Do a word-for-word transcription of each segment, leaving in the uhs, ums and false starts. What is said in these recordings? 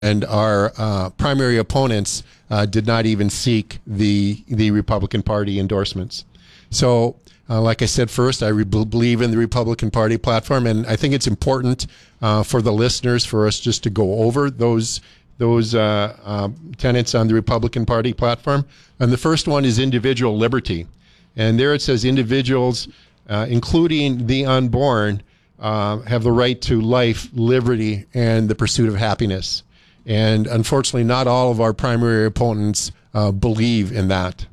and our uh, primary opponents uh, did not even seek the the Republican Party endorsements. So, uh, like I said first, I re- believe in the Republican Party platform, and I think it's important uh, for the listeners for us just to go over those those uh, uh, tenets on the Republican Party platform. And the first one is individual liberty, and there it says individuals, uh, including the unborn, uh, have the right to life, liberty, and the pursuit of happiness. And unfortunately, not all of our primary opponents uh, believe in that.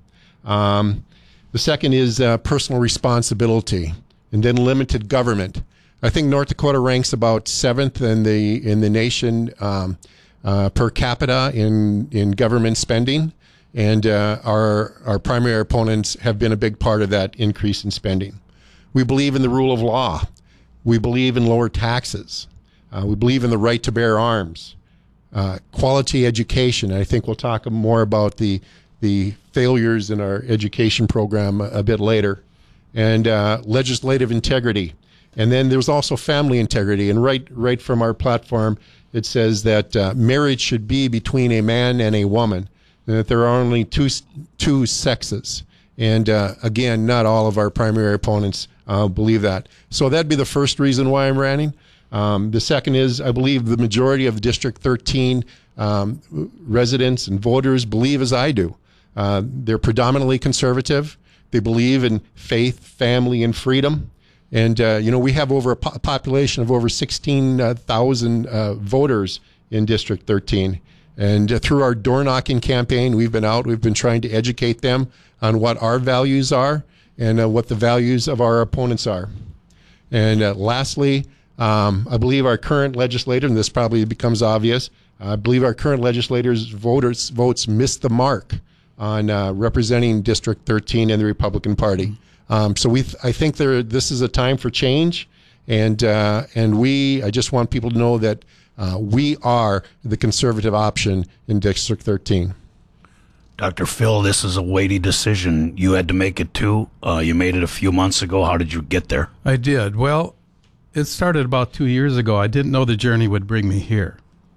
Um, the second is uh, personal responsibility, and then limited government. I think North Dakota ranks about seventh in the in the nation um, uh, per capita in in government spending, and uh, our our primary opponents have been a big part of that increase in spending. We believe in the rule of law. We believe in lower taxes. Uh, we believe in the right to bear arms. Uh, quality education. I think we'll talk more about the the failures in our education program a, a bit later, and uh, legislative integrity. And then there's also family integrity. And right right from our platform, it says that uh, marriage should be between a man and a woman, and that there are only two two sexes. And uh, again, not all of our primary opponents uh, believe that. So that'd be the first reason why I'm running. Um, the second is I believe the majority of District thirteen um, residents and voters believe as I do. Uh, they're predominantly conservative. They believe in faith, family, and freedom. And, uh, you know, we have over a po- population of over sixteen thousand uh, voters in District thirteen. And uh, through our door knocking campaign, we've been out, we've been trying to educate them on what our values are and uh, what the values of our opponents are. And uh, lastly, Um, I believe our current legislator, and this probably becomes obvious, I believe our current legislators' voters votes missed the mark on uh, representing District thirteen and the Republican Party. Um, so we, th- I think there, this is a time for change, and uh, and we, I just want people to know that uh, we are the conservative option in District thirteen. Doctor Phil, this is a weighty decision. You had to make it too. Uh, you made it a few months ago. How did you get there? I did. Well, it started about two years ago. I didn't know the journey would bring me here.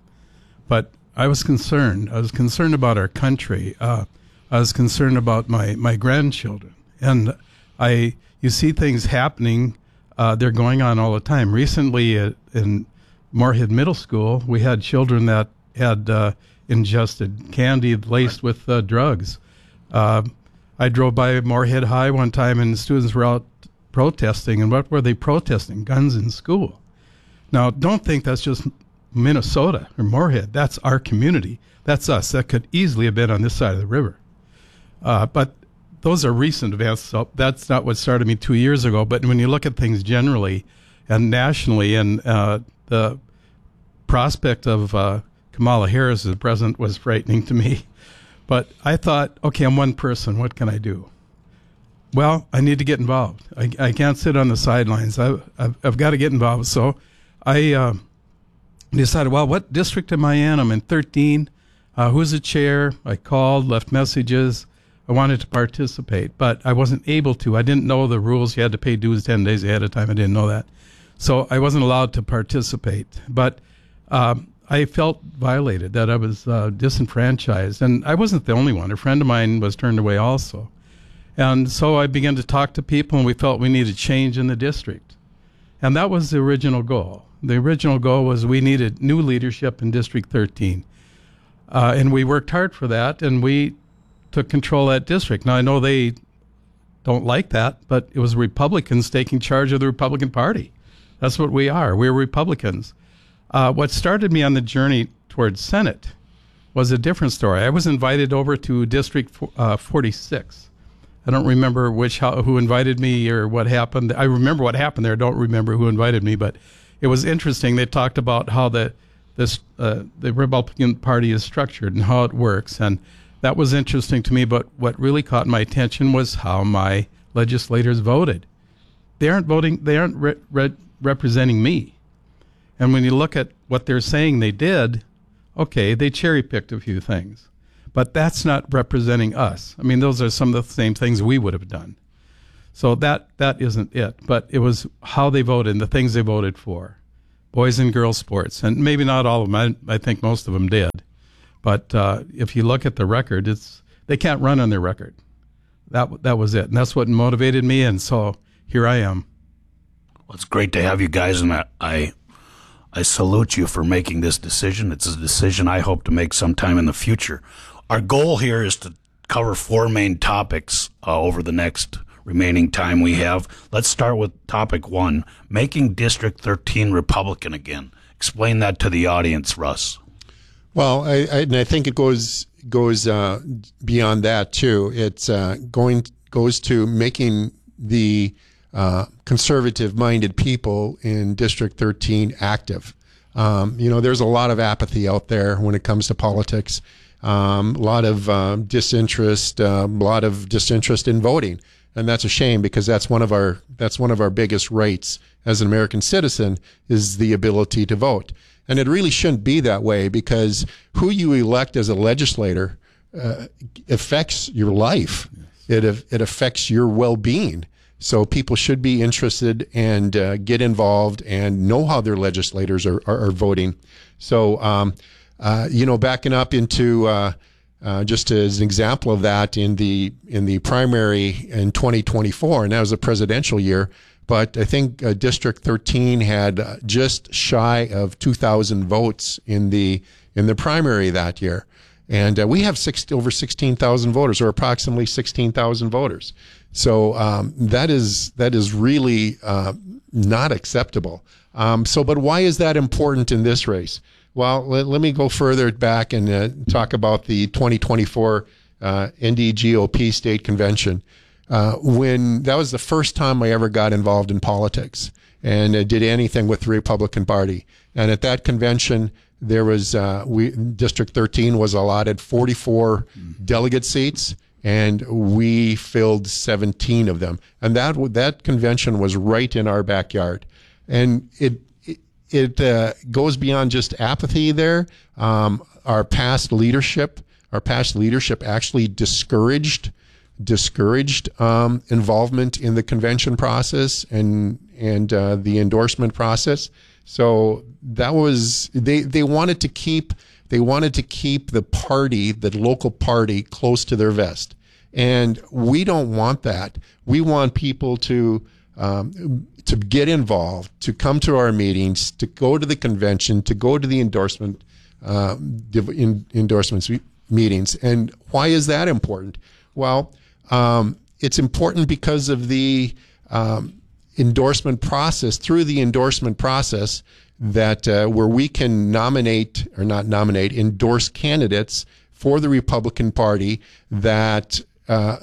But I was concerned. I was concerned about our country. Uh, I was concerned about my, my grandchildren. And I, you see things happening. Uh, they're going on all the time. Recently at, in Moorhead Middle School, we had children that had uh, ingested candy laced with uh, drugs. Uh, I drove by Moorhead High one time, and the students were out protesting. And what were they protesting? Guns in school. Now, don't think that's just Minnesota or Moorhead. That's our community. That's us. That could easily have been on this side of the river. Uh, but those are recent events, so that's not what started me two years ago. But when you look at things generally and nationally, and uh, the prospect of uh, Kamala Harris as president was frightening to me. But I thought, okay, I'm one person. What can I do? Well, I need to get involved. I, I can't sit on the sidelines. I, I've, I've got to get involved. So I uh, decided, well, what district am I in? I'm in thirteen. Uh, who's the chair? I called, left messages. I wanted to participate, but I wasn't able to. I didn't know the rules. You had to pay dues ten days ahead of time. I didn't know that. So I wasn't allowed to participate. But um, I felt violated, that I was uh, disenfranchised. And I wasn't the only one. A friend of mine was turned away also. And so I began to talk to people, and we felt we needed change in the district. And that was the original goal. The original goal was we needed new leadership in District thirteen. Uh, and we worked hard for that, and we took control of that district. Now, I know they don't like that, but it was Republicans taking charge of the Republican Party. That's what we are. We're Republicans. Uh, what started me on the journey towards Senate was a different story. I was invited over to District uh, forty-six. I don't remember which how, who invited me or what happened. I remember what happened there. I don't remember who invited me, but it was interesting. They talked about how the this uh, the Republican Party is structured and how it works, and that was interesting to me. But what really caught my attention was how my legislators voted. They aren't voting. They aren't re- re- representing me. And when you look at what they're saying they did, okay, they cherry picked a few things. But that's not representing us. I mean, those are some of the same things we would have done. So that that isn't it. But it was how they voted and the things they voted for boys and girls sports, and maybe not all of them. I, I think most of them did. But uh, if you look at the record, it's they can't run on their record. That that was it, and that's what motivated me, and so here I am. Well, it's great to have you guys, and I, I I salute you for making this decision. It's a decision I hope to make sometime in the future. Our goal here is to cover four main topics uh, over the next remaining time we have. Let's start with topic one, making District thirteen Republican again. Explain that to the audience, Russ. Well, I, I, and I think it goes goes uh, beyond that too. It's uh, going goes to making the uh, conservative-minded people in District thirteen active. Um, you know, there's a lot of apathy out there when it comes to politics. Um, a lot of uh, disinterest, uh, a lot of disinterest in voting, and that's a shame because that's one of our that's one of our biggest rights as an American citizen is the ability to vote. And it really shouldn't be that way because who you elect as a legislator uh, affects your life. Yes. It it affects your well-being. So people should be interested and uh, get involved and know how their legislators are, are, are voting. So, um, uh, you know, backing up into uh, uh, just as an example of that in the in the primary in twenty twenty-four, and that was a presidential year. But I think uh, District thirteen had uh, just shy of two thousand votes in the in the primary that year, and uh, we have six, over sixteen thousand voters, or approximately sixteen thousand voters. So um, that is that is really uh, not acceptable. Um, so, but why is that important in this race? Well, let, let me go further back and uh, talk about the twenty twenty-four uh, N D G O P state convention. Uh, when that was the first time I ever got involved in politics and uh, did anything with the Republican Party. And at that convention, there was uh, we District thirteen was allotted forty-four delegate seats, and we filled seventeen of them. And that that convention was right in our backyard, and it it, it uh, goes beyond just apathy. There, um, our past leadership, our past leadership actually discouraged. discouraged um, involvement in the convention process and and uh, the endorsement process. So that was they they wanted to keep they wanted to keep the party, the local party, close to their vest, and we don't want that. We want people to um, to get involved, to come to our meetings, to go to the convention, to go to the endorsement uh, in, endorsements meetings. And why is that important? Well, Um, it's important because of the um, endorsement process, through the endorsement process that uh, where we can nominate or not nominate, endorse candidates for the Republican Party that uh,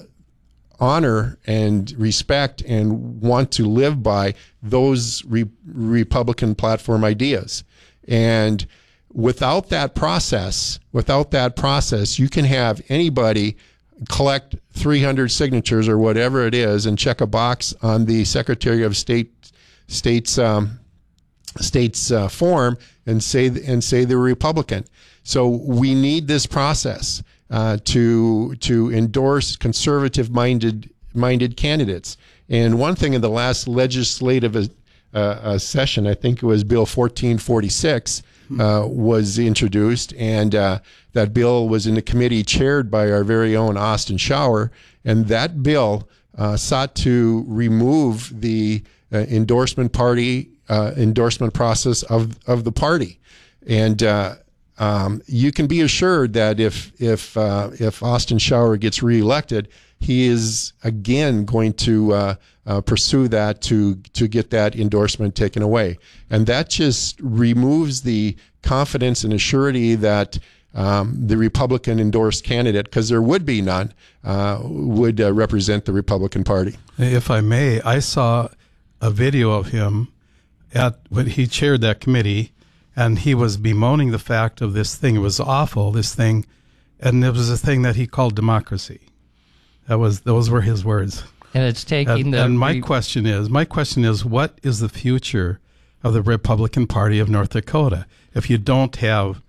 honor and respect and want to live by those re- Republican platform ideas. And without that process, without that process, you can have anybody collect three hundred signatures or whatever it is and check a box on the Secretary of State state's um, state's uh, form and say and say they're Republican. So we need this process uh, to to endorse conservative minded minded candidates. And one thing in the last legislative uh, uh, session, I think it was Bill fourteen forty-six. Uh, was introduced, and uh, that bill was in the committee chaired by our very own Austin Schauer, and that bill uh, sought to remove the uh, endorsement party uh, endorsement process of of the party, and uh, um, you can be assured that if if uh, if Austin Schauer gets reelected, he is again going to uh, uh, pursue that to to get that endorsement taken away, and that just removes the confidence and assurity that um, the Republican endorsed candidate, because there would be none, uh, would uh, represent the Republican Party. If I may, I saw a video of him at when he chaired that committee, and he was bemoaning the fact of this thing. It was awful, this thing, and it was a thing that he called democracy. That was those were his words. And it's taking and, the. And my re- question is, my question is, what is the future of the Republican Party of North Dakota if you don't have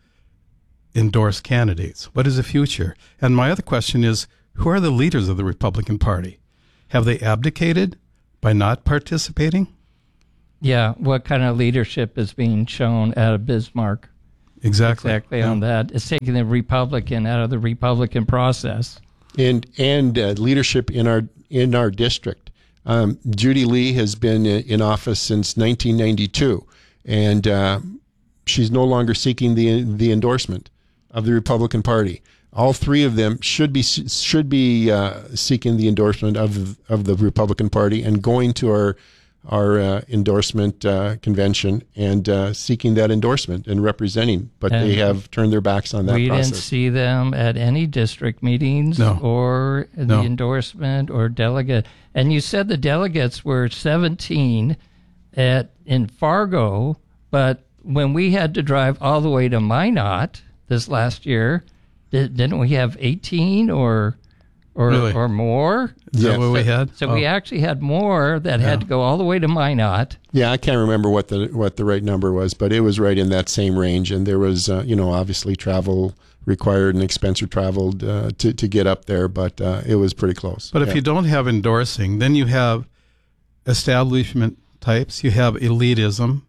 endorsed candidates? What is the future? And my other question is, who are the leaders of the Republican Party? Have they abdicated by not participating? Yeah, what kind of leadership is being shown out of Bismarck? Exactly. Exactly Yeah. on that. It's taking the Republican out of the Republican process. and and uh, leadership in our in our district. Um, Judy Lee has been i- in office since nineteen ninety-two, and uh, she's no longer seeking the the endorsement of the Republican Party. All three of them should be should be uh, seeking the endorsement of of the Republican Party and going to our our uh, endorsement uh, convention and uh, seeking that endorsement and representing. But And they have turned their backs on that We process. didn't see them at any district meetings No. or the No. endorsement or delegate. And you said the delegates were seventeen at in Fargo, but when we had to drive all the way to Minot this last year, did, didn't we have eighteen or or Really? or more? Is Yeah. that what we had? So we Oh. actually had more that had Yeah. to go all the way to Minot. Yeah, I can't remember what the what the right number was, but it was right in that same range. And there was, uh, you know, obviously travel required and expense traveled uh, to to get up there, but uh, it was pretty close. But if Yeah. you don't have endorsing, then you have establishment types, you have elitism,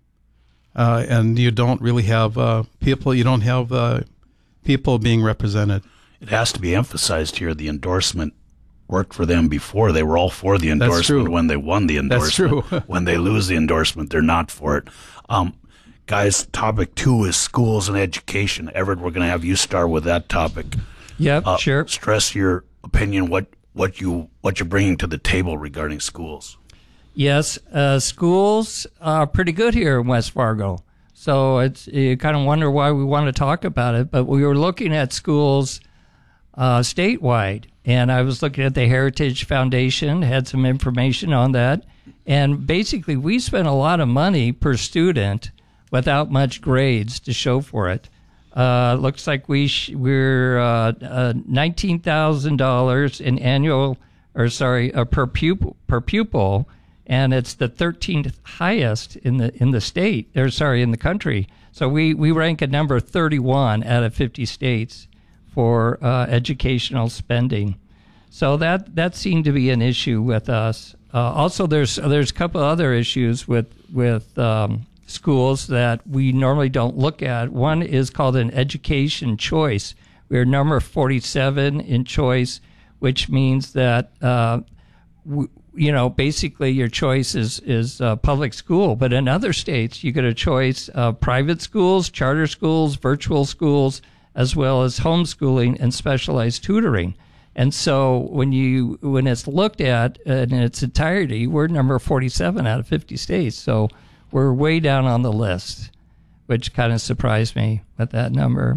uh, and you don't really have uh, people, you don't have uh, people being represented. It has to be emphasized here the endorsement worked for them before. They were all for the That's endorsement true. when they won the That's endorsement. true. When they lose the endorsement, they're not for it. Um, guys, topic two is schools and education. Everett, we're going to have you start with that topic. Yep, Uh, sure. Stress your opinion, what, what, you, what you're bringing to the table regarding schools. Yes, uh, schools are pretty good here in West Fargo. So it's you kind of wonder why we want to talk about it. But we were looking at schools uh, statewide, and I was looking at the Heritage Foundation, had some information on that. And basically, we spent a lot of money per student without much grades to show for it. Uh, looks like we sh- we're uh, uh, nineteen thousand dollars in annual, or sorry, uh, per pupil per pupil, and it's the thirteenth highest in the in the state, or sorry, in the country. So we we rank at number thirty-one out of fifty states for uh, educational spending. So that that seemed to be an issue with us. Uh, also, there's there's a couple other issues with with um, schools that we normally don't look at. One is called an education choice. We're number forty-seven in choice, which means that uh, w- you know basically your choice is is uh, public school. But in other states, you get a choice of private schools, charter schools, virtual schools, as well as homeschooling and specialized tutoring. And so when you when it's looked at in its entirety, we're number forty-seven out of fifty states. So we're way down on the list, which kind of surprised me with that number.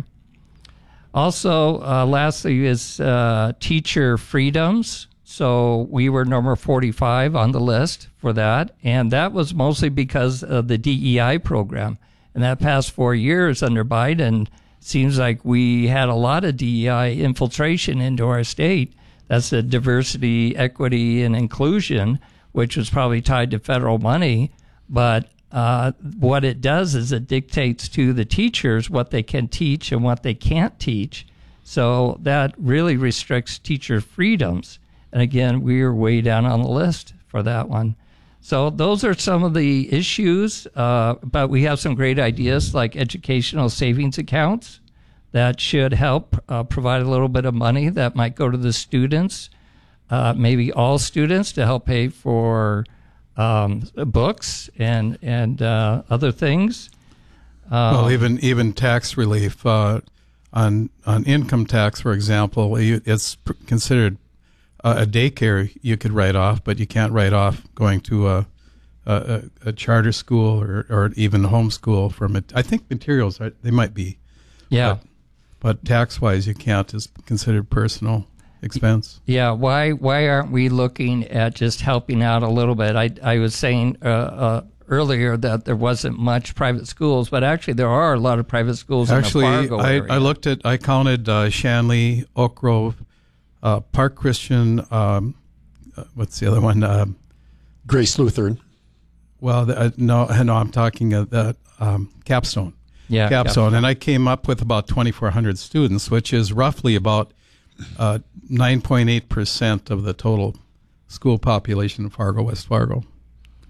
Also, uh, lastly is uh, teacher freedoms. So we were number forty-five on the list for that. And that was mostly because of the D E I program. In that past four years under Biden, seems like we had a lot of D E I infiltration into our state. That's the diversity, equity, and inclusion, which was probably tied to federal money. But uh, what it does is it dictates to the teachers what they can teach and what they can't teach. So that really restricts teacher freedoms. And again, we are way down on the list for that one. So those are some of the issues, uh, but we have some great ideas like educational savings accounts that should help uh, provide a little bit of money that might go to the students, uh, maybe all students, to help pay for um, books and and uh, other things. Well, even even tax relief uh, on on income tax, for example, you, it's pr- considered uh, a daycare you could write off, but you can't write off going to a a, a charter school or, or even homeschool from it. I think materials are, they might be, Yeah. but, but tax wise, you can't. It's considered personal expense. Yeah, why why aren't we looking at just helping out a little bit? I I was saying uh, uh, earlier that there wasn't much private schools, but actually there are a lot of private schools Actually, in the Fargo I, area. I looked at, I counted uh, Shanley, Oak Grove, uh, Park Christian, um, uh, what's the other one? Uh, Grace Lutheran. well, the, uh, no, no, I'm talking of the um, Capstone. yeah, Capstone. And I came up with about twenty-four hundred students, which is roughly about uh, nine point eight percent of the total school population in Fargo, West Fargo.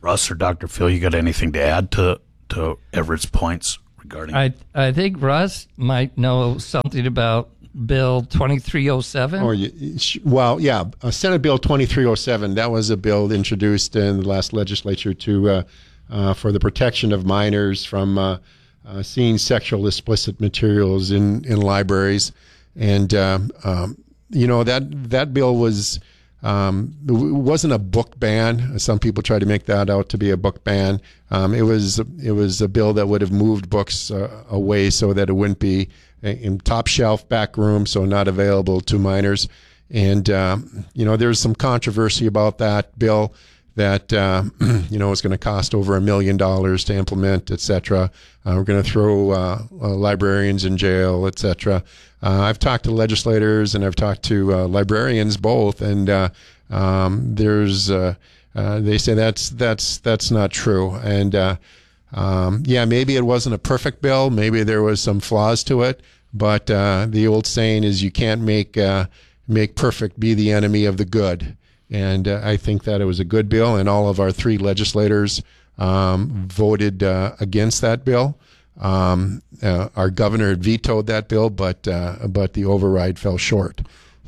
Russ or Doctor Phil, you got anything to add to to Everett's points regarding? I I think Russ might know something about Bill twenty-three oh seven. Oh, you, well, yeah, uh, Senate Bill twenty-three oh seven. That was a bill introduced in the last legislature to uh, uh, for the protection of minors from uh, uh, seeing sexual explicit materials in, in libraries, and um, um, you know that that bill was. Um, it wasn't a book ban. Some people try to make that out to be a book ban. Um, it was it was a bill that would have moved books uh, away so that it wouldn't be in top shelf back room, so not available to minors. And um, you know, there's some controversy about that bill that uh, you know is going to cost over a million dollars to implement, et cetera. Uh, we're going to throw uh, uh, librarians in jail, et cetera. Uh, I've talked to legislators and I've talked to uh, librarians both, and uh, um, there's uh, uh, they say that's that's that's not true. And uh, um, yeah, maybe it wasn't a perfect bill, maybe there was some flaws to it, but uh, the old saying is you can't make uh, make perfect be the enemy of the good. And uh, I think that it was a good bill, and all of our three legislators um, voted uh, against that bill. Um, uh, our governor vetoed that bill, but uh, but the override fell short.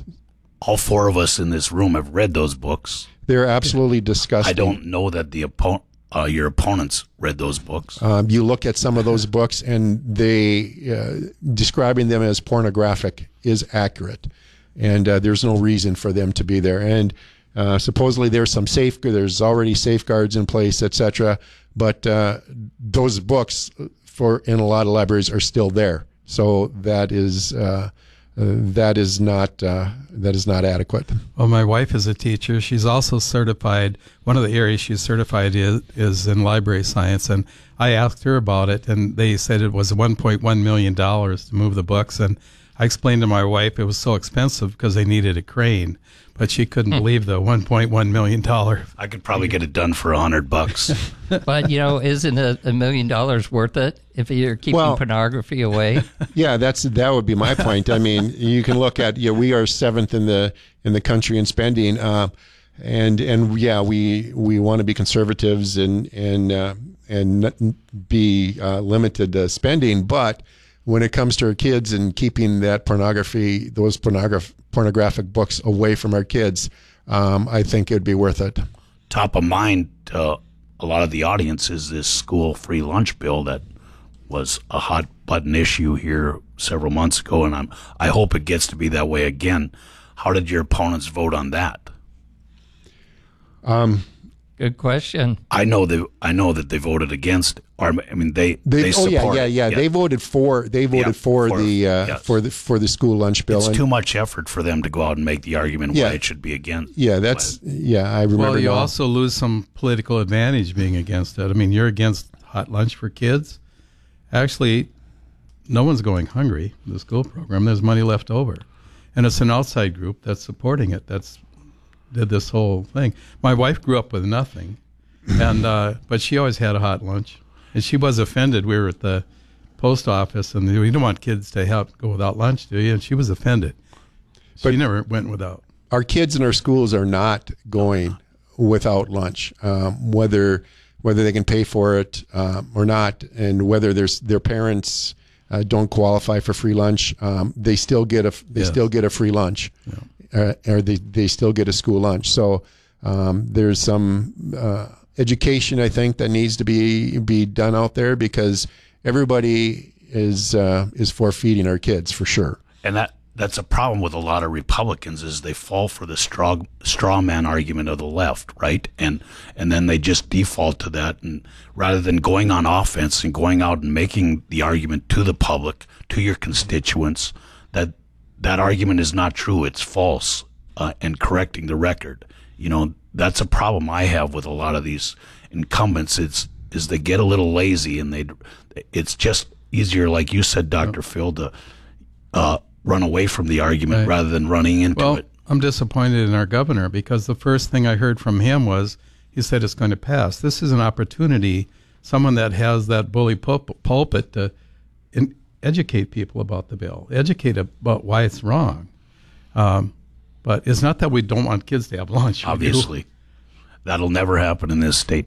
All four of us in this room have read those books. They're absolutely disgusting. I don't know that the oppo- uh, your opponents read those books. Um, you look at some of those books, and they uh, describing them as pornographic is accurate, and uh, there's no reason for them to be there. And uh, supposedly there's some safe, there's already safeguards in place, et cetera. But uh, those books, for in a lot of libraries, are still there. So that is uh, uh, that is not uh, that is not adequate. Well, my wife is a teacher. She's also certified. One of the areas she's certified is, is in library science, and I asked her about it, and they said it was one point one million dollars to move the books, and I explained to my wife it was so expensive because they needed a crane, but she couldn't Hmm. believe the one point one million dollars. I could probably get it done for a hundred bucks. But, you know, isn't a, a million dollars worth it if you're keeping Well- pornography away? Yeah, that's that would be my point. I mean, you can look at yeah, we are seventh in the in the country in spending, uh, and and yeah, we we want to be conservatives and and uh, and not be uh, limited to spending, but when it comes to our kids and keeping that pornography, those pornograph pornographic books away from our kids, um, I think it'd be worth it. Top of mind to a lot of the audience is this school free lunch bill that was a hot button issue here several months ago, and I'm, I hope it gets to be that way again. How did your opponents vote on that? Um, Good question. I know they, I know that they voted against. Or I mean, they they, they oh yeah, support yeah, it. yeah, They voted for they voted Yeah, for, for- the uh, yes. for the for the school lunch bill. It's and, too much effort for them to go out and make the argument Yeah. why it should be against. yeah, that's yeah. I remember. Well, you now. also lose some political advantage being against it. I mean, you're against hot lunch for kids. Actually, no one's going hungry in the school program. There's money left over. And it's an outside group that's supporting it. That's did this whole thing. My wife grew up with nothing, and uh, but she always had a hot lunch. And she was offended. We were at the post office, and we don't want kids to have go without lunch, do you? And she was offended. She But- never went without. Our kids in our schools are not going without lunch, um, whether whether they can pay for it um, or not, and whether there's their parents uh, don't qualify for free lunch, um, they still get a they Yes. still get a free lunch, uh, or they they still get a school lunch. So um, there's some uh, education, I think, that needs to be be done out there, because everybody is uh, is for feeding our kids for sure. And that that's a problem with a lot of Republicans, is they fall for the straw straw man argument of the left, right? And and then they just default to that, and rather than going on offense and going out and making the argument to the public, to your constituents, that that argument is not true, it's false, uh, and correcting the record. You know, that's a problem I have with a lot of these incumbents. It's is they get a little lazy, and they it's just easier, like you said, Doctor Phil, to uh, run away from the argument Right. rather than running into Well, it. I'm disappointed in our governor, because the first thing I heard from him was he said it's going to pass. This is an opportunity, someone that has that bully pulp- pulpit to in, educate people about the bill, educate about why it's wrong. Um, but it's not that we don't want kids to have lunch. We do. Obviously, that'll never happen in this state.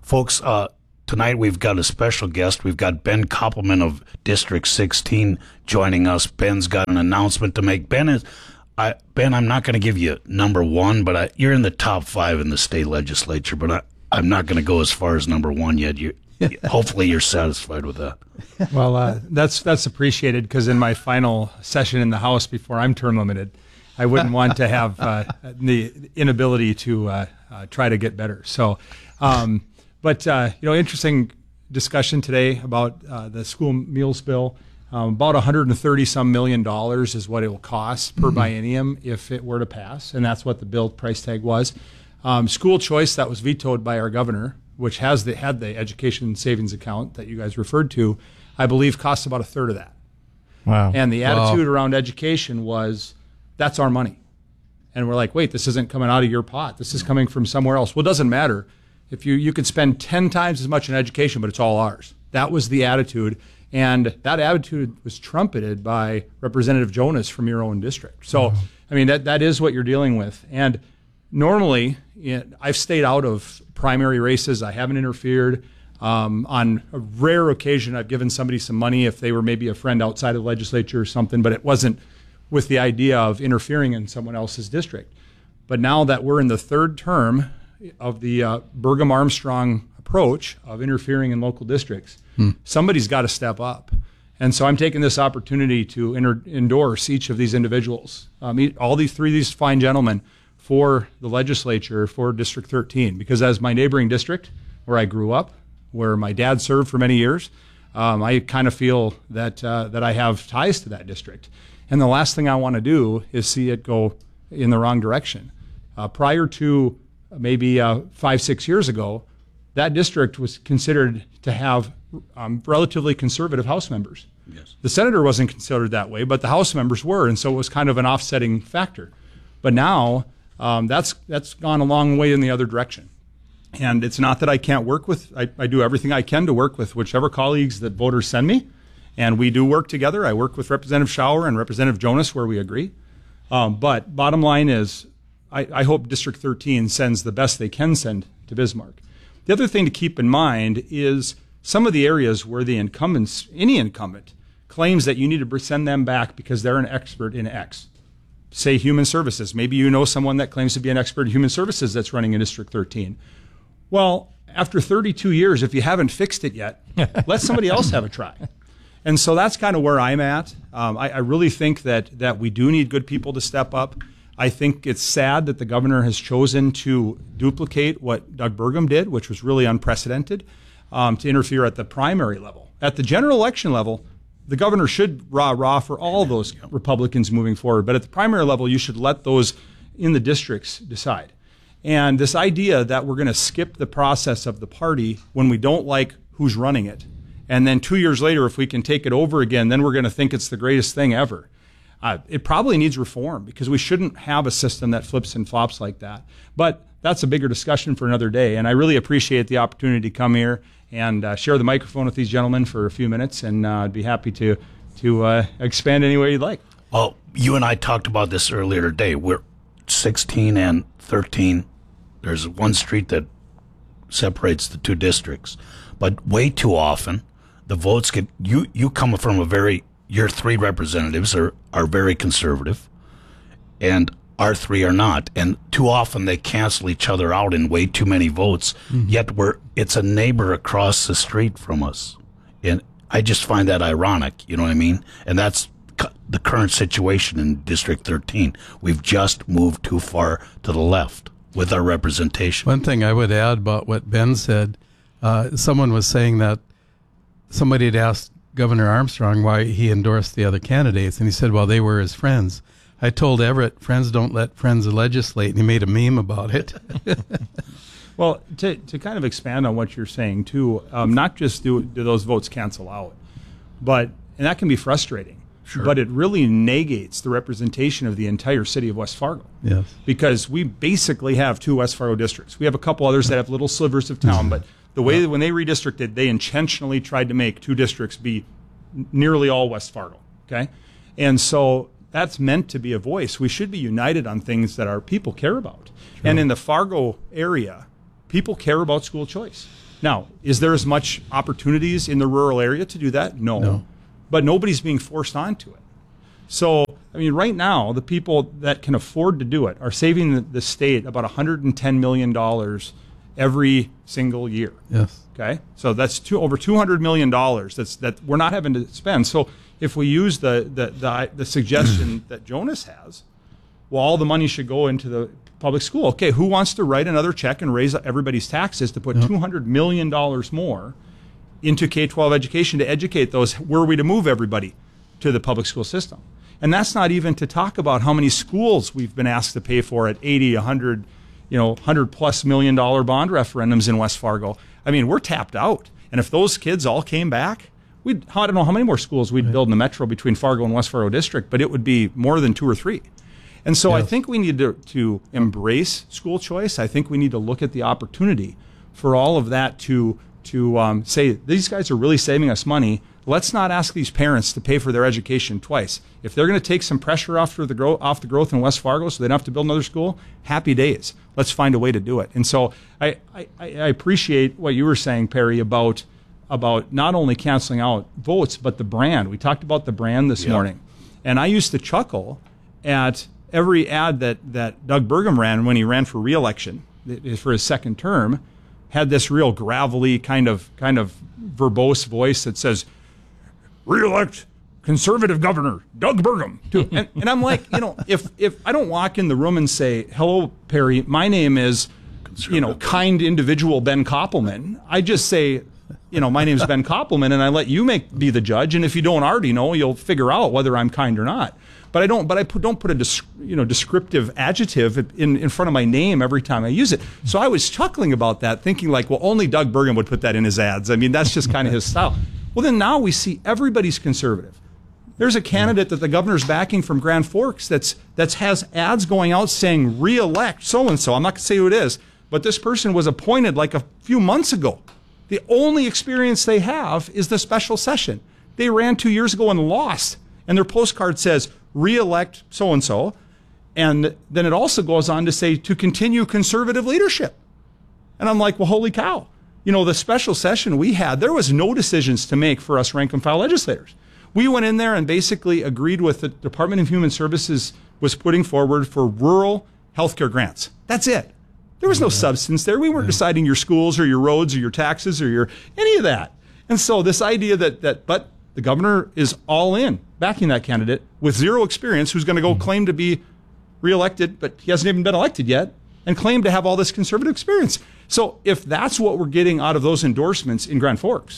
Folks, uh, tonight we've got a special guest. We've got Ben Koppelman of District sixteen joining us. Ben's got an announcement to make. Ben is, I, Ben, I'm not going to give you number one, but I, you're in the top five in the state legislature, but I, I'm not going to go as far as number one yet. You, hopefully you're satisfied with that. Well, uh, that's that's appreciated, because in my final session in the House before I'm term limited, I wouldn't want to have uh, the inability to uh, uh, try to get better. So, um, but uh, you know, interesting discussion today about uh, the school meals bill. Um, about one hundred thirty some million dollars is what it will cost per mm-hmm. biennium if it were to pass, and that's what the bill price tag was. Um, school choice, that was vetoed by our governor, which has the, had the education savings account that you guys referred to, I believe costs about a third of that. Wow. And the attitude wow. around education was, that's our money. And we're like, wait, this isn't coming out of your pot. This is coming from somewhere else. Well, it doesn't matter. If you, you could spend ten times as much in education, but it's all ours. That was the attitude. And that attitude was trumpeted by Representative Jonas from your own district. So, mm-hmm. I mean, that that is what you're dealing with. And normally, you know, I've stayed out of primary races. I haven't interfered. Um, on a rare occasion, I've given somebody some money if they were maybe a friend outside of the legislature or something, but it wasn't with the idea of interfering in someone else's district. But now that we're in the third term of the uh, Burgum-Armstrong approach of interfering in local districts, hmm. somebody's got to step up. And so I'm taking this opportunity to inter- endorse each of these individuals, um, each, all these three of these fine gentlemen, for the legislature for District thirteen, because as my neighboring district, where I grew up, where my dad served for many years, um, I kind of feel that uh, that I have ties to that district. And the last thing I want to do is see it go in the wrong direction. Uh, prior to maybe uh, five, six years ago, that district was considered to have um, relatively conservative House members. Yes. The senator wasn't considered that way, but the House members were, and so it was kind of an offsetting factor. But now, um, that's that's gone a long way in the other direction. And it's not that I can't work with, I, I do everything I can to work with whichever colleagues that voters send me, and we do work together. I work with Representative Schauer and Representative Jonas where we agree. Um, but bottom line is, I, I hope District thirteen sends the best they can send to Bismarck. The other thing to keep in mind is some of the areas where the incumbents, any incumbent, claims that you need to send them back because they're an expert in X. Say human services. Maybe you know someone that claims to be an expert in human services that's running in District thirteen. Well, after thirty-two years, if you haven't fixed it yet, let somebody else have a try. And so that's kind of where I'm at. Um, I, I really think that that we do need good people to step up. I think it's sad that the governor has chosen to duplicate what Doug Burgum did, which was really unprecedented, um, to interfere at the primary level. At the general election level, the governor should rah-rah for all those Republicans moving forward. But at the primary level, you should let those in the districts decide. And this idea that we're going to skip the process of the party when we don't like who's running it, and then two years later, if we can take it over again, then we're going to think it's the greatest thing ever. Uh, it probably needs reform, because we shouldn't have a system that flips and flops like that. But that's a bigger discussion for another day. And I really appreciate the opportunity to come here and uh, share the microphone with these gentlemen for a few minutes. And uh, I'd be happy to to uh, expand any way you'd like. Well, you and I talked about this earlier today. We're sixteen and thirteen. There's one street that separates the two districts. But way too often, the votes get, you, you come from a very, your three representatives are, are very conservative, and our three are not. And too often they cancel each other out in way too many votes, mm-hmm. yet we're, it's a neighbor across the street from us. And I just find that ironic, you know what I mean? And that's cu- the current situation in District thirteen. We've just moved too far to the left with our representation. One thing I would add about what Ben said, uh, someone was saying that somebody had asked Governor Armstrong why he endorsed the other candidates, and he said, well, they were his friends. I told Everett, friends don't let friends legislate, and he made a meme about it. Well, to, to kind of expand on what you're saying, too, um, not just do, do those votes cancel out, but, and that can be frustrating, sure. but it really negates the representation of the entire city of West Fargo. Yes. Because we basically have two West Fargo districts. We have a couple others that have little slivers of town, but the way that when they redistricted, they intentionally tried to make two districts be nearly all West Fargo, okay? And so that's meant to be a voice. We should be united on things that our people care about. True. And in the Fargo area, people care about school choice. Now, is there as much opportunities in the rural area to do that? No. No. But nobody's being forced onto it. So, I mean, right now, the people that can afford to do it are saving the, the state about one hundred ten million dollars every single year. Yes. Okay, so that's two, over two hundred million dollars that's that we're not having to spend. So if we use the the the, the suggestion that Jonas has, well, all the money should go into the public school. Okay, who wants to write another check and raise everybody's taxes to put yep. two hundred million dollars more into K twelve education to educate those? Were we to move everybody to the public school system? And that's not even to talk about how many schools we've been asked to pay for at eighty, one hundred, you know, one hundred plus million dollar bond referendums in West Fargo. I mean, we're tapped out. And if those kids all came back, we'd, I don't know how many more schools we'd right. build in the metro between Fargo and West Fargo District, but it would be more than two or three. And so yes. I think we need to, to embrace school choice. I think we need to look at the opportunity for all of that to, to um, say, these guys are really saving us money. Let's not ask these parents to pay for their education twice. If they're going to take some pressure off the, grow, off the growth in West Fargo so they don't have to build another school, happy days. Let's find a way to do it. And so I, I, I appreciate what you were saying, Perry, about, about not only canceling out votes, but the brand. We talked about the brand this yep. morning. And I used to chuckle at every ad that, that Doug Burgum ran when he ran for re-election for his second term, had this real gravelly kind of, kind of verbose voice that says, re-elect conservative governor Doug Burgum. And, and I'm like, you know, if if I don't walk in the room and say, hello, Perry, my name is, you know, kind individual Ben Koppelman, I just say, you know, my name is Ben Koppelman, and I let you make be the judge. And if you don't already know, you'll figure out whether I'm kind or not. But I don't. But I put, don't put a dis, you know descriptive adjective in, in front of my name every time I use it. So I was chuckling about that, thinking like, well, only Doug Burgum would put that in his ads. I mean, that's just kind of his style. Well, then now we see everybody's conservative. There's a candidate that the governor's backing from Grand Forks that's that's has ads going out saying re-elect so-and-so. I'm not going to say who it is, but this person was appointed like a few months ago. The only experience they have is the special session. They ran two years ago and lost, and their postcard says re-elect so-and-so, and then it also goes on to say to continue conservative leadership. And I'm like, well, holy cow. You know, the special session we had, there was no decisions to make for us rank and file legislators. We went in there and basically agreed with the Department of Human Services was putting forward for rural healthcare grants. That's it. There was no substance there. We weren't deciding your schools or your roads or your taxes or your any of that. And so this idea that, that but the governor is all in backing that candidate with zero experience who's going to go claim to be reelected, but he hasn't even been elected yet, and claim to have all this conservative experience. So if that's what we're getting out of those endorsements in Grand Forks,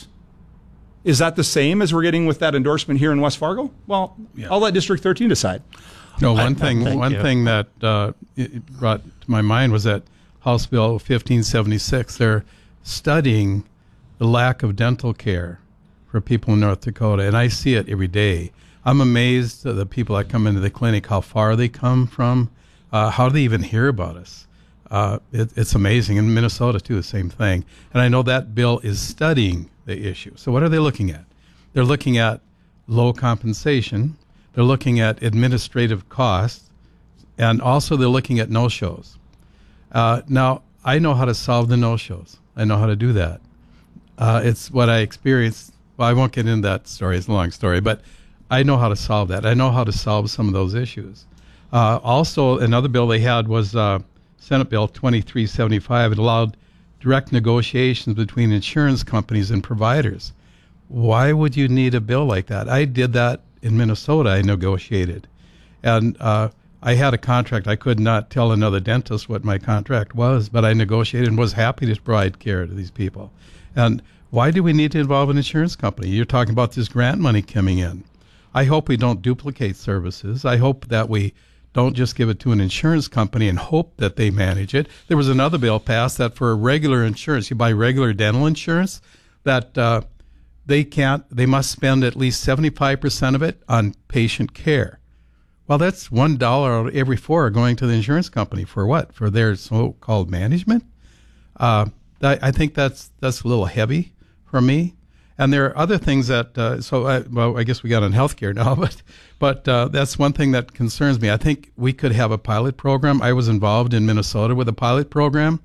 is that the same as we're getting with that endorsement here in West Fargo? Well, yeah. I'll let District thirteen decide. No, one I, thing I one you. thing that uh, it brought to my mind was that House Bill fifteen seventy-six. They're studying the lack of dental care for people in North Dakota, and I see it every day. I'm amazed at the people that come into the clinic, how far they come from, uh, how do they even hear about us. Uh, it, it's amazing. In Minnesota, too, the same thing. And I know that bill is studying the issue. So what are they looking at? They're looking at low compensation. They're looking at administrative costs. And also they're looking at no-shows. Uh, now, I know how to solve the no-shows. I know how to do that. Uh, it's what I experienced. Well, I won't get into that story. It's a long story. But I know how to solve that. I know how to solve some of those issues. Uh, also, another bill they had was uh, Senate Bill twenty-three seventy-five. It allowed direct negotiations between insurance companies and providers. Why would you need a bill like that? I did that in Minnesota. I negotiated. And uh, I had a contract. I could not tell another dentist what my contract was, but I negotiated and was happy to provide care to these people. And why do we need to involve an insurance company? You're talking about this grant money coming in. I hope we don't duplicate services. I hope that we don't just give it to an insurance company and hope that they manage it. There was another bill passed that for regular insurance, you buy regular dental insurance, that uh, they can't, they must spend at least seventy-five percent of it on patient care. Well, that's one dollar out of every four going to the insurance company for what? For their so-called management? Uh, I, I think that's that's a little heavy for me. And there are other things that, uh, so, I, well, I guess we got on healthcare now, but but uh, that's one thing that concerns me. I think we could have a pilot program. I was involved in Minnesota with a pilot program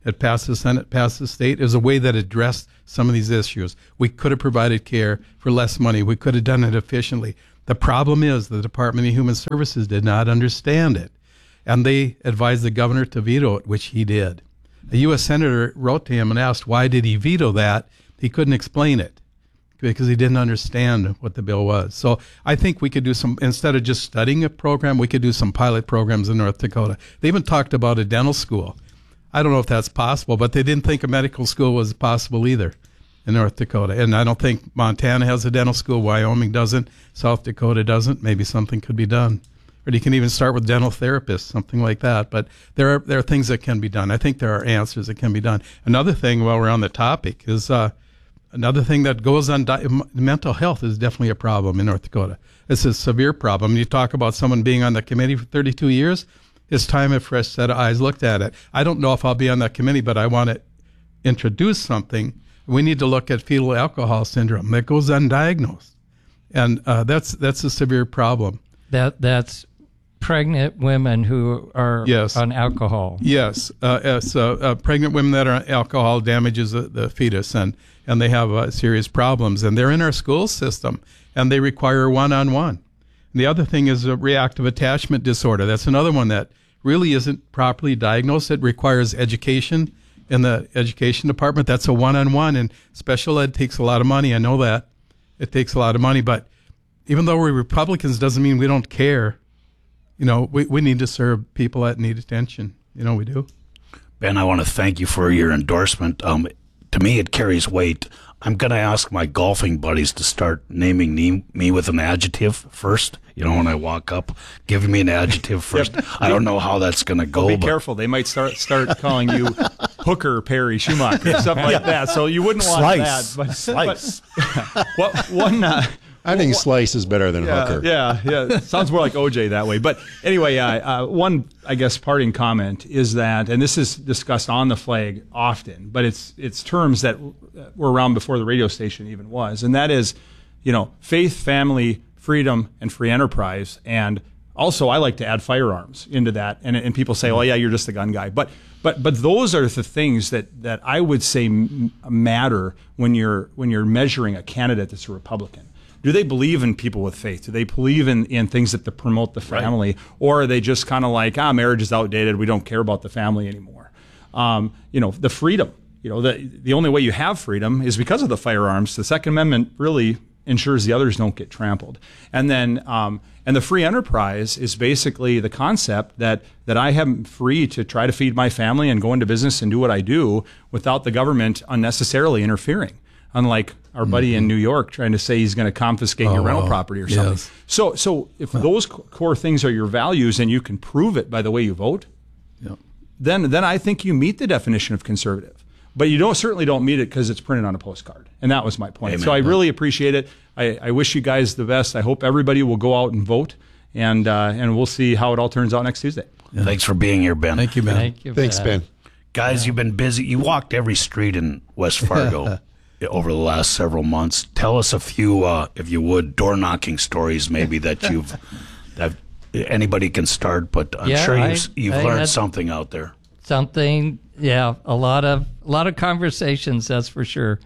It passed the Senate, passed the state. It was a way that addressed some of these issues. We could have provided care for less money. We could have done it efficiently. The problem is the Department of Human Services did not understand it, and they advised the governor to veto it, which he did. A U S senator wrote to him and asked why did he veto that. He couldn't explain it because he didn't understand what the bill was. So I think we could do some, instead of just studying a program, we could do some pilot programs in North Dakota. They even talked about a dental school. I don't know if that's possible, but they didn't think a medical school was possible either in North Dakota. And I don't think Montana has a dental school. Wyoming doesn't. South Dakota doesn't. Maybe something could be done. Or you can even start with dental therapists, something like that. But there are there are things that can be done. I think there are answers that can be done. Another thing, while we're on the topic, is uh, another thing that goes on. Di- mental health is definitely a problem in North Dakota. It's a severe problem. You talk about someone being on the committee for thirty-two years. It's time a fresh set of eyes looked at it. I don't know if I'll be on that committee, but I want to introduce something. We need to look at fetal alcohol syndrome that goes undiagnosed, and uh, that's that's a severe problem. That that's pregnant women who are Yes. on alcohol. Yes, uh, uh, so uh, pregnant women that are on alcohol damages the, the fetus, and and they have uh, serious problems, and they're in our school system, and they require one-on-one. And the other thing is a reactive attachment disorder. That's another one that really isn't properly diagnosed. It requires education in the education department. That's a one-on-one, and special ed takes a lot of money. I know that. It takes a lot of money, but even though we're Republicans doesn't mean we don't care. You know, we, we need to serve people that need attention. You know, we do. Ben, I want to thank you for your endorsement. Um, to me, it carries weight. I'm going to ask my golfing buddies to start naming me, me with an adjective first. You know, when I walk up, giving me an adjective first. Yep. I don't know how that's going to go. Well, be but careful. They might start start calling you Hooker, Perry, Schumacher, stuff like that. So you wouldn't want Slice. that. But, Slice. But, what, one, uh, I think slice is better than yeah, hooker. Yeah, yeah. Sounds more like O J that way. But anyway, uh, uh, one, I guess, parting comment is that, and this is discussed on the flag often, but it's it's terms that were around before the radio station even was, and that is, you know, faith, family, freedom, and free enterprise. And also, I like to add firearms into that. And and people say, well, yeah, you're just a gun guy. But but but those are the things that, that I would say m- matter when you're when you're measuring a candidate that's a Republican. Do they believe in people with faith? Do they believe in, in things that, that promote the family? Right. Or are they just kind of like, ah, marriage is outdated. We don't care about the family anymore. Um, you know, the freedom. You know, the the only way you have freedom is because of the firearms. The Second Amendment really ensures the others don't get trampled. And then, um, and the free enterprise is basically the concept that that I am free to try to feed my family and go into business and do what I do without the government unnecessarily interfering. Unlike our buddy mm-hmm. in New York trying to say he's going to confiscate oh, your rental wow. property or something. Yes. So, so if huh. those core things are your values and you can prove it by the way you vote, yep. then then I think you meet the definition of conservative. But you don't certainly don't meet it because it's printed on a postcard. And that was my point. Amen. So I really appreciate it. I, I wish you guys the best. I hope everybody will go out and vote, and uh, and we'll see how it all turns out next Tuesday. Yeah. Thanks for being here, Ben. Thank you, Ben. Thank you. Thanks, Ben. Guys, you've been busy. You walked every street in West Fargo over the last several months. Tell us a few, uh, if you would, door-knocking stories maybe that you've, that anybody can start, but I'm Yeah, sure I- you've, you've I learned had- something out there. Something, yeah, a lot of a lot of conversations, that's for sure.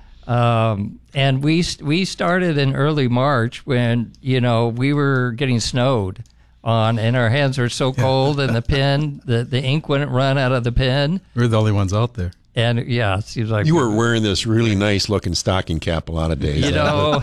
Um, and we we started in early March when, you know, we were getting snowed on, and our hands were so cold, and the pen, the, the ink wouldn't run out of the pen. We're the only ones out there. And yeah, it seems like You were wearing this really nice looking stocking cap a lot of days. You know,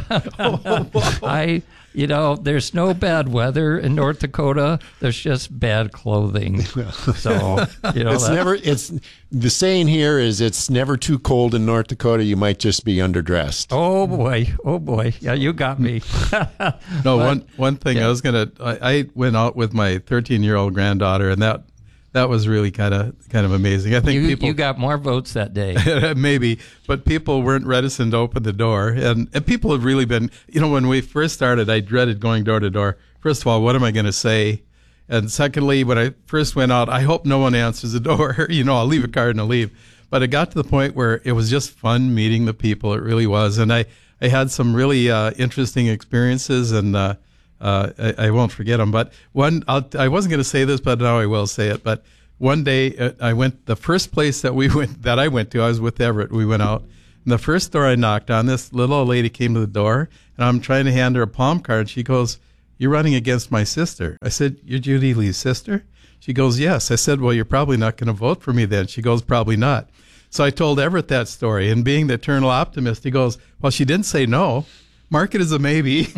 I, you know, there's no bad weather in North Dakota. There's just bad clothing. So, you know, it's that, never. It's the saying here is it's never too cold in North Dakota. You might just be underdressed. oh boy, oh boy, yeah, you got me. No, But- one one thing yeah. I was gonna. I, I went out with my thirteen year old granddaughter, and that that was really kind of kind of amazing. I think You, people you got more votes that day. maybe, but people weren't reticent to open the door, and and people have really been. You know, when we first started, I dreaded going door to door. First of all, what am I going to say? And secondly, when I first went out, I hope no one answers the door. You know, I'll leave a card and I'll leave. But it got to the point where it was just fun meeting the people. It really was, and I I had some really uh, interesting experiences, and uh, uh, I, I won't forget them. But one, I'll, I wasn't going to say this, but now I will say it. But one day uh, I went, the first place that we went, that I went to, I was with Everett, we went out. And the first door I knocked on, this little old lady came to the door, and I'm trying to hand her a palm card. She goes, "You're running against my sister." I said, "You're Judy Lee's sister?" She goes, "Yes." I said, "Well, you're probably not going to vote for me then." She goes, "Probably not." So I told Everett that story, and being the eternal optimist, he goes, "Well, she didn't say no. Mark it as a maybe."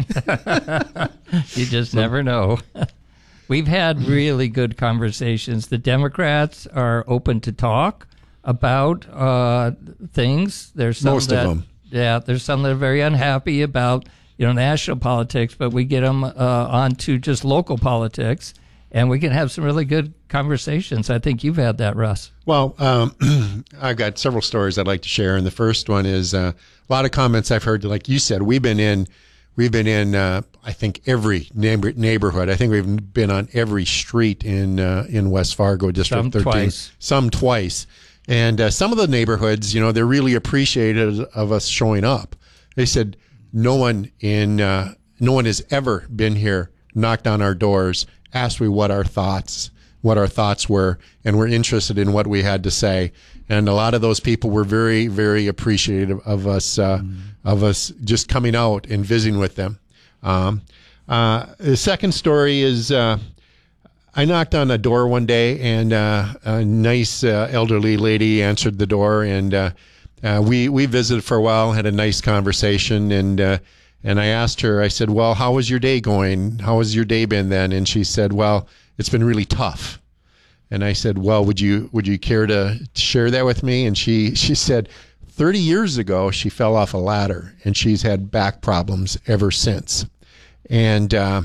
You just never know. We've had really good conversations. The Democrats are open to talk about uh, things. There's some Most that, of them. Yeah, there's some that are very unhappy about, you know, national politics, but we get them uh, onto just local politics, and we can have some really good conversations. I think you've had that, Russ. Well, um, I've got several stories I'd like to share, and the first one is uh, a lot of comments I've heard. Like you said, we've been in, we've been in, uh, I think every neighbor, neighborhood. I think we've been on every street in uh, in West Fargo District Some thirteen. twice. Some twice, and uh, some of the neighborhoods, you know, they're really appreciative of us showing up. They said no one in, uh, no one has ever been here, knocked on our doors, asked me what our thoughts. what our thoughts were, and were interested in what we had to say. And a lot of those people were very, very appreciative of us, uh, mm. of us just coming out and visiting with them. Um, uh, the second story is, uh, I knocked on a door one day, and uh, a nice uh, elderly lady answered the door, and uh, uh, we we visited for a while, had a nice conversation, and uh, and I asked her, I said, "Well, how was your day going? How has your day been then?" And she said, "Well, it's been really tough." And I said, "Well, would you would you care to share that with me?" And she she said, thirty years ago, she fell off a ladder, and she's had back problems ever since. And uh,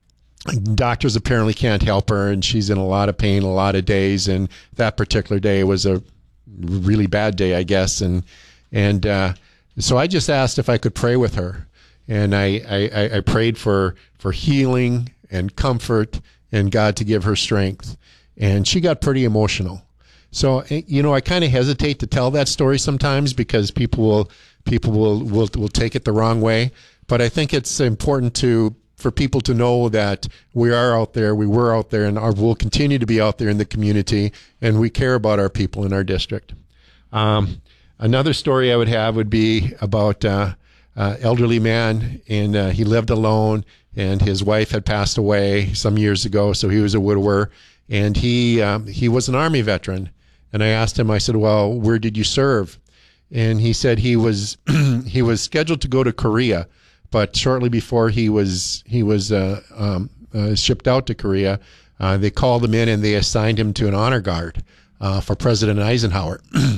doctors apparently can't help her, and she's in a lot of pain a lot of days. And that particular day was a really bad day, I guess. And and uh, so I just asked if I could pray with her, and I I, I prayed for for healing and comfort, and God to give her strength. And she got pretty emotional. So, you know, I kind of hesitate to tell that story sometimes because people will people will, will will take it the wrong way. But I think it's important to for people to know that we are out there, we were out there, and our, we'll continue to be out there in the community, and we care about our people in our district. Um, another story I would have would be about uh, uh, elderly man, and uh, he lived alone, and his wife had passed away some years ago, so he was a widower. And he um, he was an Army veteran. And I asked him, I said, "Well, where did you serve?" And he said he was he was scheduled to go to Korea, but shortly before he was he was uh, um, uh, shipped out to Korea, uh, they called him in and they assigned him to an honor guard uh, for President Eisenhower.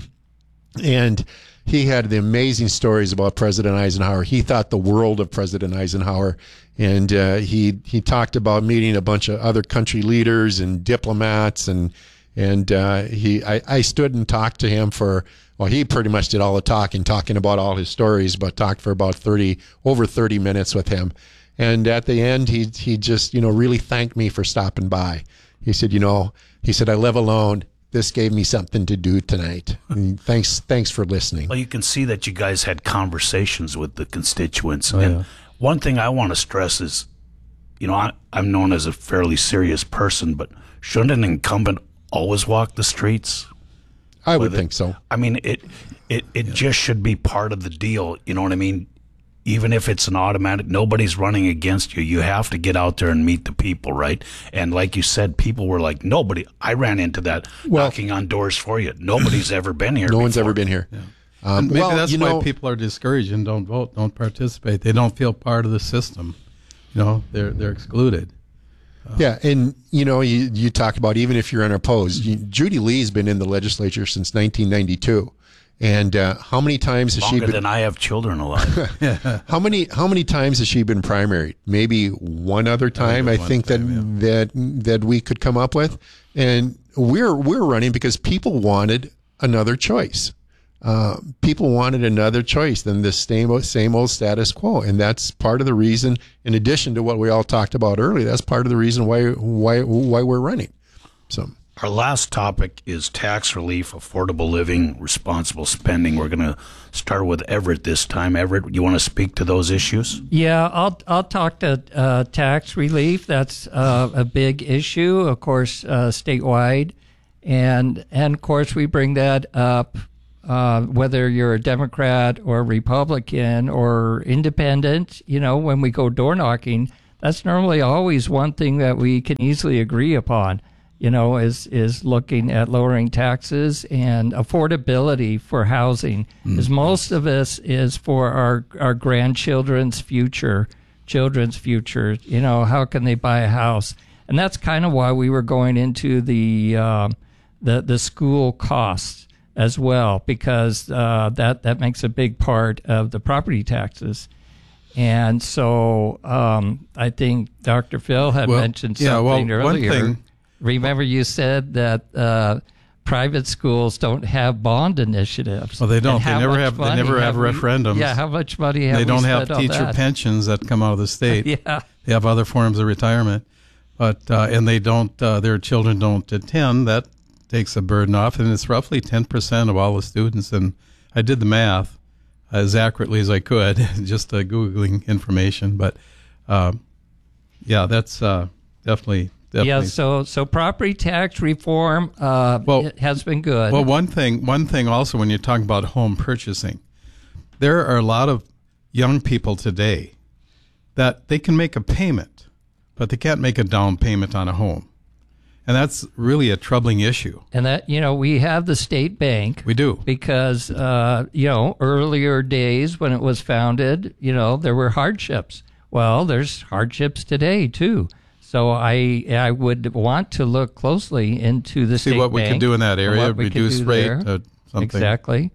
And he had the amazing stories about President Eisenhower. He thought the world of President Eisenhower. And uh, he he talked about meeting a bunch of other country leaders and diplomats, and and uh, he I, I stood and talked to him for well he pretty much did all the talking, talking about all his stories, but talked for about thirty over thirty minutes with him. And at the end, he he just you know really thanked me for stopping by. He said, you know, he said, "I live alone. This gave me something to do tonight. And thanks thanks for listening." Well, you can see that you guys had conversations with the constituents. Oh, and yeah. One thing I want to stress is, you know, I, I'm known as a fairly serious person, but shouldn't an incumbent always walk the streets? I would With think it? so. I mean, it it, it yeah. just should be part of the deal. You know what I mean? Even if it's an automatic, nobody's running against you. You have to get out there and meet the people, right? And like you said, people were like, nobody. I ran into that well, knocking on doors for you. Nobody's ever been here. No before. one's ever been here. Yeah. Um, Maybe well, that's you why know, people are discouraged and don't vote, don't participate. They don't feel part of the system. You know, they're they're excluded. Uh, yeah, and you know, you you talk about even if you're unopposed, you, Judy Lee's been in the legislature since nineteen ninety-two, and uh, how many times has Longer she been? than I have children alive. how many how many times has she been primaried? Maybe one other time. I, I one think time, that yeah. that that we could come up with, and we're we're running because people wanted another choice. Uh, people wanted another choice than the same same old status quo, and that's part of the reason. In addition to what we all talked about earlier, that's part of the reason why why why we're running. So our last topic is tax relief, affordable living, responsible spending. We're going to start with Everett this time. Everett, you want to speak to those issues? Yeah, I'll I'll talk to uh, tax relief. That's uh, a big issue, of course, uh, statewide. And, and of course, we bring that up, uh, whether you're a Democrat or Republican or independent, you know, when we go door knocking, that's normally always one thing that we can easily agree upon, you know, is, is looking at lowering taxes and affordability for housing. Because mm. most of this is for our, our grandchildren's future, children's future. You know, how can they buy a house? And that's kind of why we were going into the, uh, the, the school costs as well, because uh, that, that makes a big part of the property taxes. And so um, I think Doctor Phil had well, mentioned yeah, something well, earlier. One thing, Remember, you said that uh, private schools don't have bond initiatives. Well, they don't. They never have. They never have, have referendums. We, yeah, how much money have they we don't spent have teacher on that? pensions that come out of the state. Yeah, they have other forms of retirement, but uh, and they don't. Uh, their children don't attend. That takes a burden off, and it's roughly ten percent of all the students. And I did the math as accurately as I could, just uh, googling information. But uh, yeah, that's uh, definitely. Definitely. Yeah, so so property tax reform uh, well, it has been good. Well, one thing, one thing also when you're talking about home purchasing, there are a lot of young people today that they can make a payment, but they can't make a down payment on a home, and that's really a troubling issue. And that, you know, we have the state bank. We do. Because, uh, you know, earlier days when it was founded, you know, there were hardships. Well, there's hardships today, too. So I I would want to look closely into the See state what we bank can do in that area, and what we can reduce do rate there. to something. Exactly.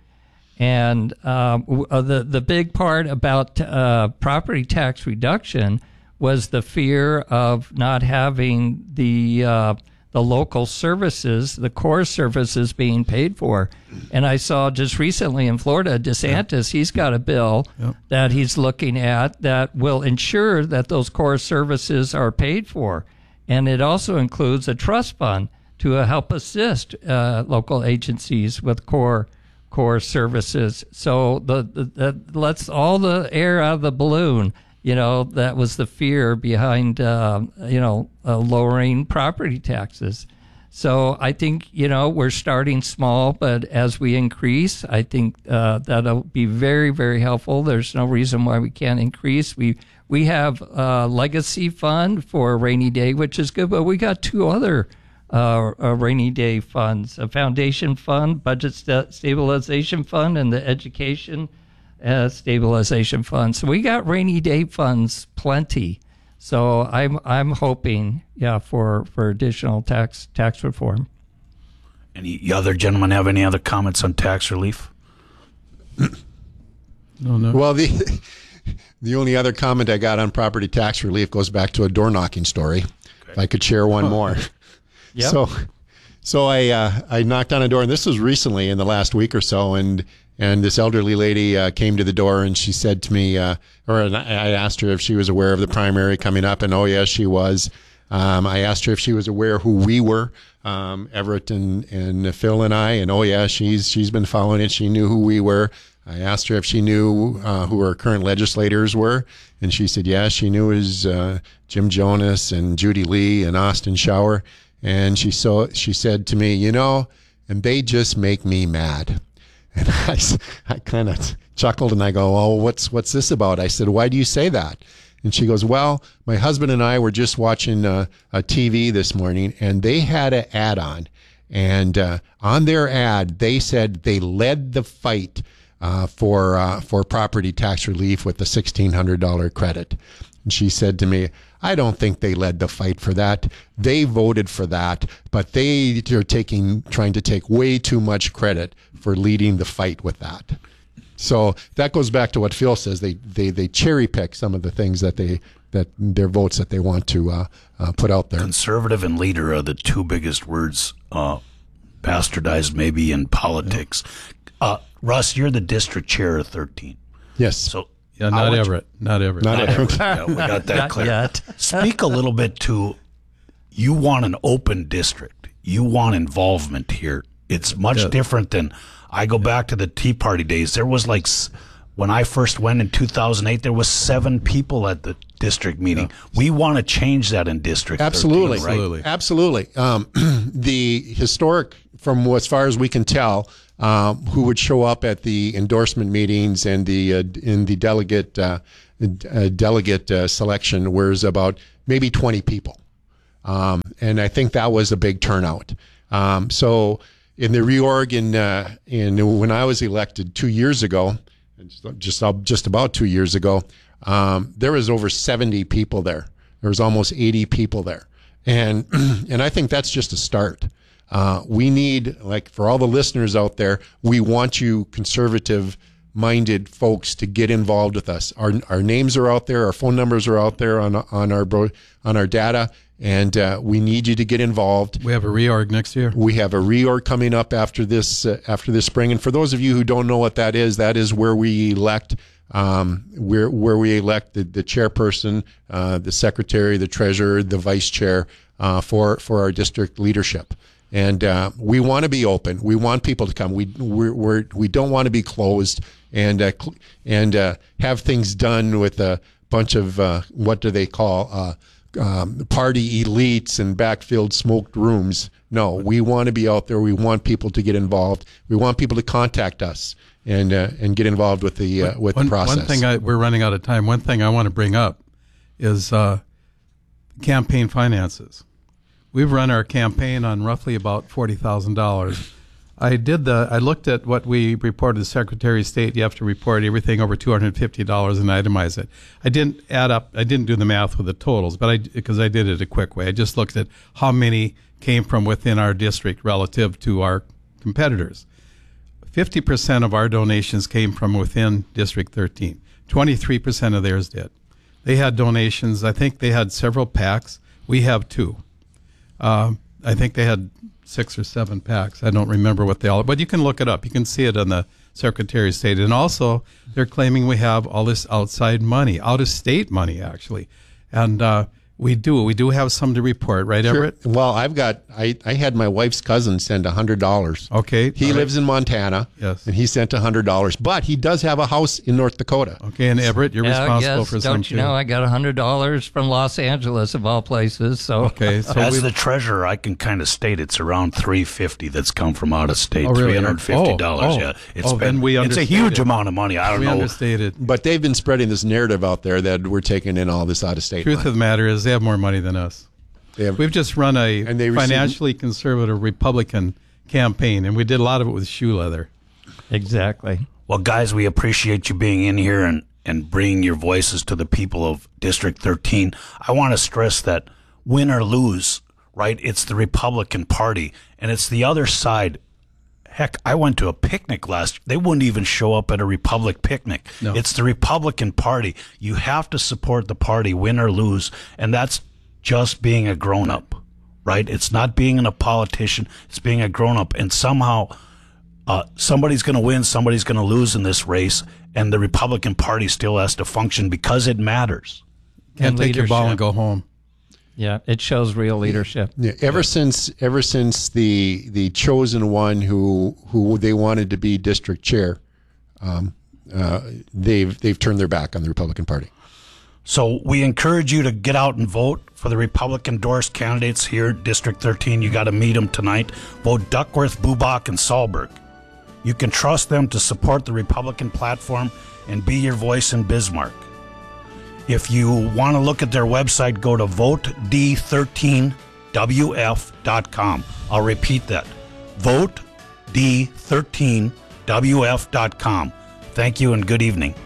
And um, w- uh, the, the big part about uh, property tax reduction was the fear of not having the uh, the local services, the core services being paid for. And I saw just recently in Florida, DeSantis, he's got a bill Yep. that he's looking at that will ensure that those core services are paid for. And it also includes a trust fund to uh, help assist uh, local agencies with core core services. So the, the, the lets all the air out of the balloon. You know, that was the fear behind, uh, you know, uh, lowering property taxes. So I think, you know, we're starting small, but as we increase, I think uh, that'll be very, very helpful. There's no reason why we can't increase. We we have a legacy fund for a rainy day, which is good, but we got two other uh, uh, rainy day funds, a foundation fund, budget st- stabilization fund, and the education Uh, stabilization fund. So we got rainy day funds plenty. So I'm I'm hoping, yeah, for, for additional tax tax reform. Any other gentlemen have any other comments on tax relief? No, no. Well, the the only other comment I got on property tax relief goes back to a door knocking story. Okay. If I could share one more. Yep. So, so I uh, I knocked on a door, and this was recently in the last week or so, and and this elderly lady uh, came to the door, and she said to me, uh, or I asked her if she was aware of the primary coming up, and oh yes, she was. Um, I asked her if she was aware who we were, um, Everett and, and Phil and I, and oh yeah, she's she's been following it. She knew who we were. I asked her if she knew uh, who our current legislators were, and she said yes, she knew it was uh, Jim Jonas and Judy Lee and Austin Schauer. And she so she said to me, you know, and they just make me mad. And I, I kind of chuckled and I go, oh, what's what's this about? I said, why do you say that? And she goes, well, my husband and I were just watching uh, a T V this morning, and they had an ad on. And uh, on their ad, they said they led the fight uh, for uh, for property tax relief with the sixteen hundred dollars credit. And she said to me, I don't think they led the fight for that. They voted for that, but they are taking, trying to take way too much credit for leading the fight with that. So that goes back to what Phil says. They they, they cherry pick some of the things that they that their votes that they want to uh, uh, put out there. Conservative and leader are the two biggest words uh, bastardized maybe in politics. Yeah. Uh, Russ, you're the district chair of thirteen. Yes. So. Yeah, not Everett. Not Everett. Not, Not Everett. Yeah, we got that Not clear. yet. Speak a little bit to, you want an open district. You want involvement here. It's much Yeah. different than, I go back to the Tea Party days. There was like When I first went in two thousand eight, there was seven people at the district meeting. Yeah. We want to change that in District Absolutely. thirteen, right? Absolutely. Absolutely. Um, the historic, from as far as we can tell, um, who would show up at the endorsement meetings and the uh, in the delegate uh, uh, delegate uh, selection was about maybe twenty people, um, and I think that was a big turnout. Um, so in the reorg in uh, in when I was elected two years ago. Just just about two years ago, um, there was over seventy people there. There was almost eighty people there, and and I think that's just a start. Uh, we need, like, for all the listeners out there, we want you conservative-minded folks to get involved with us. Our our names are out there, our phone numbers are out there on on our on our data. And uh, we need you to get involved. We have a reorg next year. We have a reorg coming up after this uh, after this spring. And for those of you who don't know what that is, that is where we elect um, where where we elect the, the chairperson, uh, the secretary, the treasurer, the vice chair uh, for for our district leadership. And uh, we want to be open. We want people to come. We we're, we're, we don't want to be closed and uh, cl- and uh, have things done with a bunch of uh, what do they call. Uh, Um, party elites and backfilled smoked rooms. No, we want to be out there. We want people to get involved. We want people to contact us and uh, and get involved with the uh, with one, the process. One thing I, we're running out of time. One thing I want to bring up is uh, campaign finances. We've run our campaign on roughly about forty thousand dollars. I did the. I looked at what we reported to the Secretary of State. You have to report everything over two hundred fifty dollars and itemize it. I didn't add up. I didn't do the math with the totals, but I because I did it a quick way. I just looked at how many came from within our district relative to our competitors. Fifty percent of our donations came from within District thirteen. Twenty-three percent of theirs did. They had donations. I think they had several PACs. We have two. Uh, I think they had six or seven PACs. I don't remember what they all, but you can look it up. You can see it on the Secretary of State. And also, they're claiming we have all this outside money, out-of-state money, actually. And uh, we do. We do have some to report, right, Sure. Everett? Well, I've got, I, I had my wife's cousin send one hundred dollars. Okay. He all lives right. in Montana. Yes. And he sent one hundred dollars. But he does have a house in North Dakota. Okay, and Everett, you're Yeah, responsible yes, for some, don't you too. know, I got one hundred dollars from Los Angeles, of all places. So Okay, so As we the treasurer, I can kind of state it's around three hundred fifty that's come from out of state. Oh, really? three hundred fifty dollars, Oh, yeah. oh. It's Oh, been, then we it's a understated. huge amount of money. I don't we know. understated. But they've been spreading this narrative out there that we're taking in all this out-of-state Truth money. of the matter is they have more money than us. They have, We've just run a And they receive- financially conservative Republican campaign, and we did a lot of it with shoe leather. exactly. Well, guys, we appreciate you being in here and, and bringing your voices to the people of District thirteen. I want to stress that win or lose, right, it's the Republican Party, and it's the other side. Heck, I went to a picnic last. They wouldn't even show up at a Republic picnic. No. It's the Republican Party. You have to support the party, win or lose, and that's just being a grown-up, right? It's not being a politician. It's being a grown-up, and somehow uh, somebody's going to win, somebody's going to lose in this race, and the Republican Party still has to function because it matters. Can't And take your ball and leadership. go home. Yeah, it shows real leadership. Yeah, ever since ever since the the chosen one who who they wanted to be district chair, um, uh, they've they've turned their back on the Republican Party. So we encourage you to get out and vote for the Republican-endorsed candidates here at District thirteen. You got to meet them tonight. Vote Duckworth, Bubach, and Sahlberg. You can trust them to support the Republican platform and be your voice in Bismarck. If you want to look at their website, go to vote d thirteen w f dot com. I'll repeat that. vote d thirteen w f dot com. Thank you and good evening.